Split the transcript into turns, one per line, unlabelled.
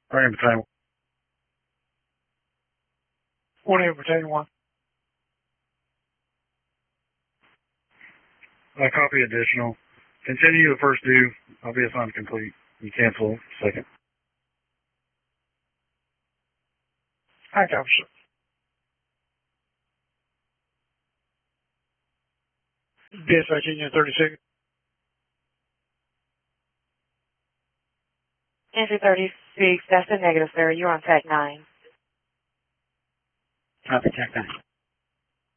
Bring Battalion.
48 Battalion 1.
Copy additional. Continue the first due. I'll be assigned complete. You cancel second.
Hi, officer. Dispatch Union 36.
Entry 36, that's a negative, sir. You're on track 9.
Copy, track 9.